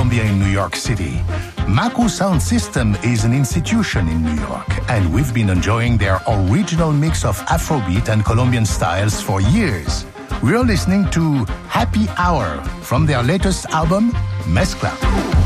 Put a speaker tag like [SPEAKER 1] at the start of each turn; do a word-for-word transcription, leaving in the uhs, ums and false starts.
[SPEAKER 1] Columbia in New York City. Maku Sound System is an institution in New York, and we've been enjoying their original mix of Afrobeat and Colombian styles for years. We're listening to Happy Hour from their latest album, Mezcla.